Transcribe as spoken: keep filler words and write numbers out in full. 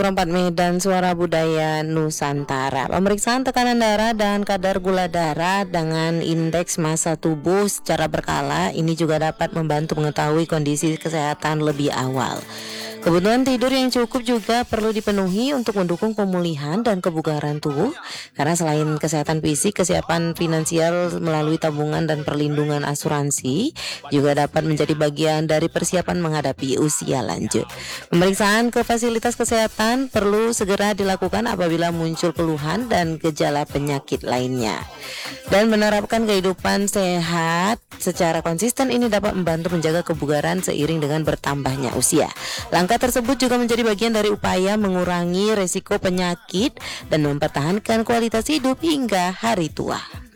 Perempat Medan Suara Budaya Nusantara. Pemeriksaan tekanan darah dan kadar gula darah dengan indeks massa tubuh secara berkala ini juga dapat membantu mengetahui kondisi kesehatan lebih awal. Kebutuhan tidur yang cukup juga perlu dipenuhi untuk mendukung pemulihan dan kebugaran tubuh, karena selain kesehatan fisik, kesiapan finansial melalui tabungan dan perlindungan asuransi juga dapat menjadi bagian dari persiapan menghadapi usia lanjut. Pemeriksaan ke fasilitas kesehatan perlu segera dilakukan apabila muncul keluhan dan gejala penyakit lainnya. Dan menerapkan kehidupan sehat secara konsisten ini dapat membantu menjaga kebugaran seiring dengan bertambahnya usia. Langkah tersebut juga menjadi bagian dari upaya mengurangi resiko penyakit dan mempertahankan kualitas hidup hingga hari tua.